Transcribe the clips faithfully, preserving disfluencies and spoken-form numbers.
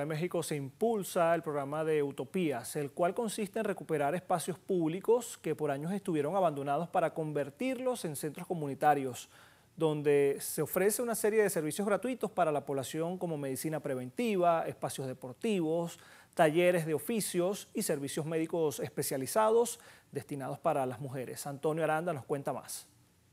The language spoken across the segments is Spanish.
de México se impulsa el programa de Utopías, el cual consiste en recuperar espacios públicos que por años estuvieron abandonados para convertirlos en centros comunitarios, donde se ofrece una serie de servicios gratuitos para la población como medicina preventiva, espacios deportivos, talleres de oficios y servicios médicos especializados destinados para las mujeres. Antonio Aranda nos cuenta más.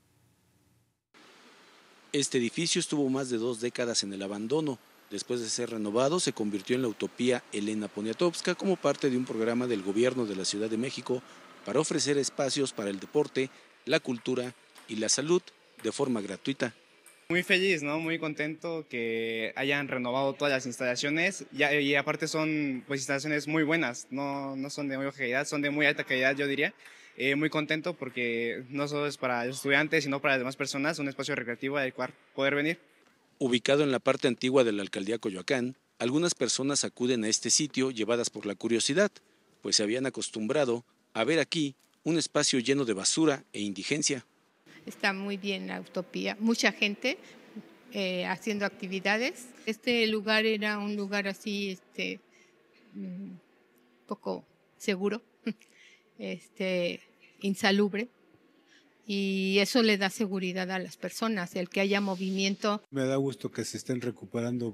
Este edificio estuvo más de dos décadas en el abandono. Después de ser renovado, se convirtió en la Utopía Elena Poniatowska como parte de un programa del gobierno de la Ciudad de México para ofrecer espacios para el deporte, la cultura y la salud de forma gratuita. Muy feliz, ¿no? Muy contento que hayan renovado todas las instalaciones y, y aparte son pues instalaciones muy buenas, no, no son de muy baja calidad, son de muy alta calidad, yo diría. Eh, muy contento porque no solo es para los estudiantes, sino para las demás personas, un espacio recreativo al cual poder venir. Ubicado en la parte antigua de la alcaldía Coyoacán, algunas personas acuden a este sitio llevadas por la curiosidad, pues se habían acostumbrado a ver aquí un espacio lleno de basura e indigencia. Está muy bien la Utopía, mucha gente eh, haciendo actividades. Este lugar era un lugar así, este, un poco seguro, este, insalubre, y eso le da seguridad a las personas, el que haya movimiento. Me da gusto que se estén recuperando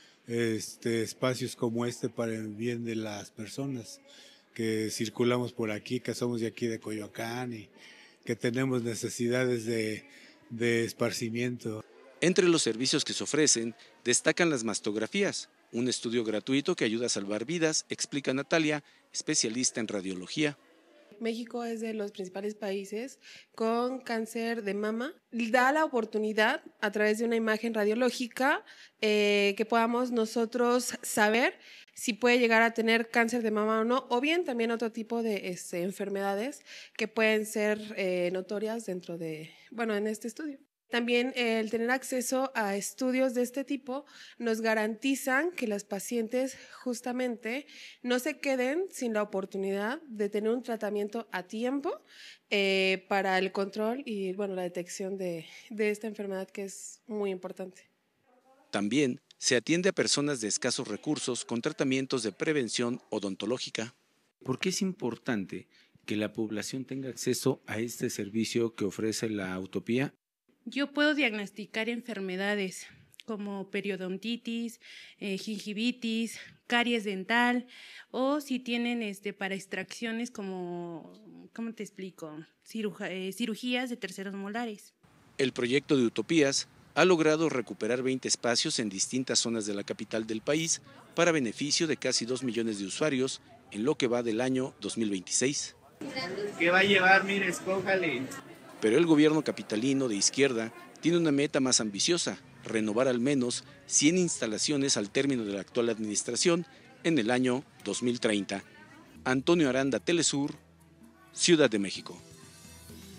este, espacios como este para el bien de las personas que circulamos por aquí, que somos de aquí de Coyoacán y que tenemos necesidades de, de esparcimiento. Entre los servicios que se ofrecen destacan las mastografías, un estudio gratuito que ayuda a salvar vidas, explica Natalia, especialista en radiología. México es de los principales países con cáncer de mama. Da la oportunidad a través de una imagen radiológica eh, que podamos nosotros saber si puede llegar a tener cáncer de mama o no, o bien también otro tipo de este, enfermedades que pueden ser eh, notorias dentro de, bueno, en este estudio. También eh, el tener acceso a estudios de este tipo nos garantizan que las pacientes justamente no se queden sin la oportunidad de tener un tratamiento a tiempo eh, para el control y bueno, la detección de, de esta enfermedad que es muy importante. También se atiende a personas de escasos recursos con tratamientos de prevención odontológica. ¿Por qué es importante que la población tenga acceso a este servicio que ofrece la Utopía? Yo puedo diagnosticar enfermedades como periodontitis, eh, gingivitis, caries dental o si tienen este, para extracciones como, ¿cómo te explico? Ciruja, eh, cirugías de terceros molares. El proyecto de Utopías ha logrado recuperar veinte espacios en distintas zonas de la capital del país para beneficio de casi dos millones de usuarios en lo que va del año dos mil veintiséis. ¿Qué va a llevar? Mire, escójale. Pero el gobierno capitalino de izquierda tiene una meta más ambiciosa, renovar al menos cien instalaciones al término de la actual administración en el año dos mil treinta. Antonio Aranda, Telesur, Ciudad de México.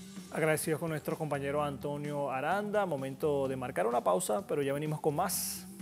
Agradecidos con nuestro compañero Antonio Aranda. Momento de marcar una pausa, pero ya venimos con más.